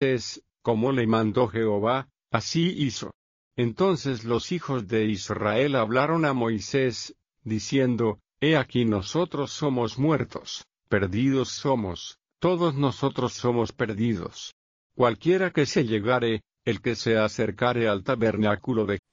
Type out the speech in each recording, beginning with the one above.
Moisés, como le mandó Jehová, así hizo. Entonces los hijos de Israel hablaron a Moisés, diciendo, He aquí nosotros somos muertos, perdidos somos, todos nosotros somos perdidos. Cualquiera que se llegare, el que se acercare al tabernáculo de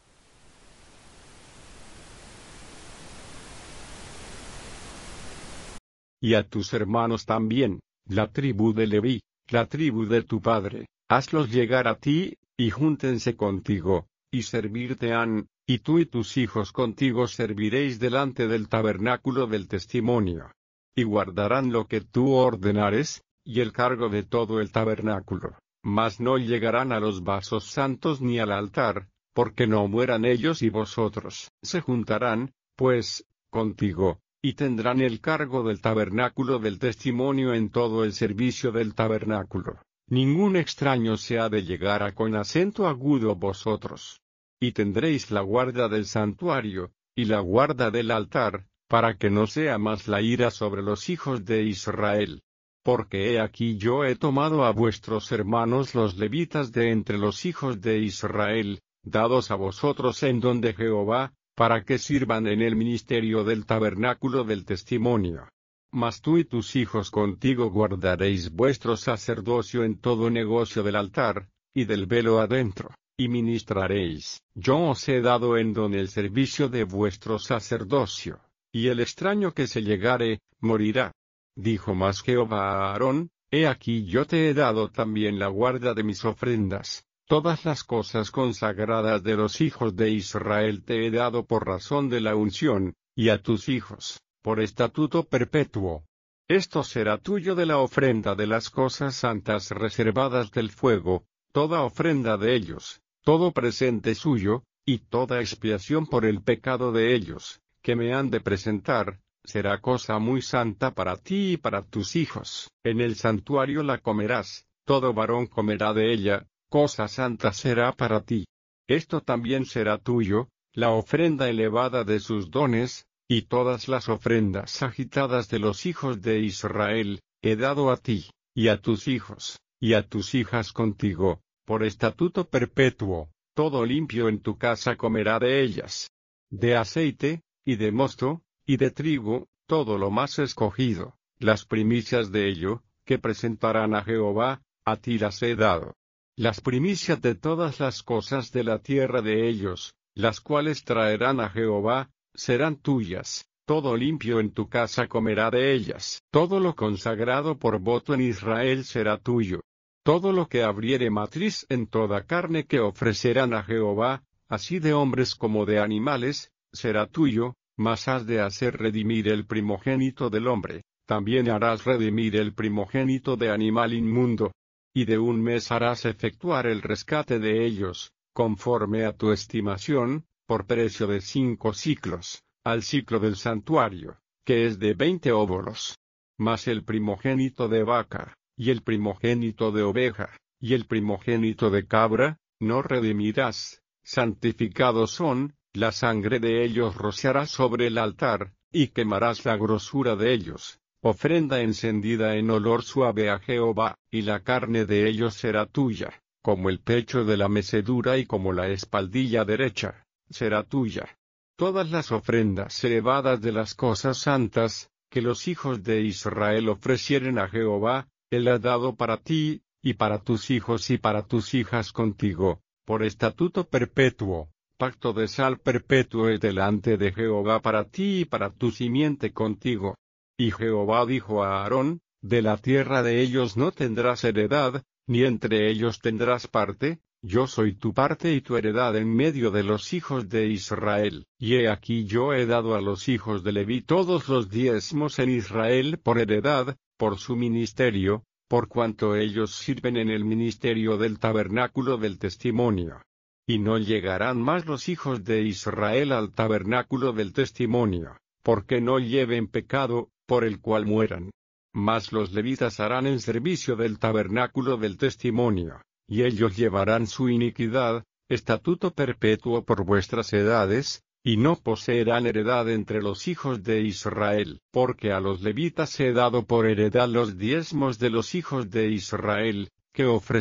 y a tus hermanos también, la tribu de Leví, la tribu de tu padre, hazlos llegar a ti, y júntense contigo, y servirte han, y tú y tus hijos contigo serviréis delante del tabernáculo del testimonio. Y guardarán lo que tú ordenares, y el cargo de todo el tabernáculo, mas no llegarán a los vasos santos ni al altar, porque no mueran ellos y vosotros. Se juntarán, pues, contigo, y tendrán el cargo del tabernáculo del testimonio en todo el servicio del tabernáculo. Ningún extraño se ha de llegar a con acento agudo vosotros. Y tendréis la guarda del santuario, y la guarda del altar, para que no sea más la ira sobre los hijos de Israel. Porque he aquí yo he tomado a vuestros hermanos los levitas de entre los hijos de Israel, dados a vosotros en don de Jehová, para que sirvan en el ministerio del tabernáculo del testimonio. Mas tú y tus hijos contigo guardaréis vuestro sacerdocio en todo negocio del altar, y del velo adentro, y ministraréis. Yo os he dado en don el servicio de vuestro sacerdocio, y el extraño que se llegare, morirá. Dijo más Jehová a Aarón, He aquí yo te he dado también la guarda de mis ofrendas. Todas las cosas consagradas de los hijos de Israel te he dado por razón de la unción, y a tus hijos, por estatuto perpetuo. Esto será tuyo de la ofrenda de las cosas santas reservadas del fuego, toda ofrenda de ellos, todo presente suyo, y toda expiación por el pecado de ellos, que me han de presentar, será cosa muy santa para ti y para tus hijos. En el santuario la comerás, todo varón comerá de ella, cosa santa será para ti. Esto también será tuyo, la ofrenda elevada de sus dones, y todas las ofrendas agitadas de los hijos de Israel, he dado a ti, y a tus hijos, y a tus hijas contigo, por estatuto perpetuo, todo limpio en tu casa comerá de ellas. De aceite, y de mosto, y de trigo, todo lo más escogido, las primicias de ello, que presentarán a Jehová, a ti las he dado. Las primicias de todas las cosas de la tierra de ellos, las cuales traerán a Jehová, serán tuyas, todo limpio en tu casa comerá de ellas. Todo lo consagrado por voto en Israel será tuyo. Todo lo que abriere matriz en toda carne que ofrecerán a Jehová, así de hombres como de animales, será tuyo, mas has de hacer redimir el primogénito del hombre, también harás redimir el primogénito de animal inmundo. Y de un mes harás efectuar el rescate de ellos, conforme a tu estimación, por precio de 5 siclos, al siclo del santuario, que es de 20 óbolos. Mas el primogénito de vaca, y el primogénito de oveja, y el primogénito de cabra, no redimirás, santificados son, la sangre de ellos rociarás sobre el altar, y quemarás la grosura de ellos. Ofrenda encendida en olor suave a Jehová, y la carne de ellos será tuya, como el pecho de la mecedura y como la espaldilla derecha, será tuya. Todas las ofrendas elevadas de las cosas santas, que los hijos de Israel ofrecieren a Jehová, Él ha dado para ti, y para tus hijos y para tus hijas contigo, por estatuto perpetuo, pacto de sal perpetuo es delante de Jehová para ti y para tu simiente contigo. Y Jehová dijo a Aarón, de la tierra de ellos no tendrás heredad, ni entre ellos tendrás parte, yo soy tu parte y tu heredad en medio de los hijos de Israel. Y he aquí yo he dado a los hijos de Leví todos los diezmos en Israel por heredad, por su ministerio, por cuanto ellos sirven en el ministerio del tabernáculo del testimonio. Y no llegarán más los hijos de Israel al tabernáculo del testimonio, porque no lleven pecado, por el cual mueran. Mas los levitas harán el servicio del tabernáculo del testimonio, y ellos llevarán su iniquidad, estatuto perpetuo por vuestras edades, y no poseerán heredad entre los hijos de Israel, porque a los levitas he dado por heredad los diezmos de los hijos de Israel, que ofrecen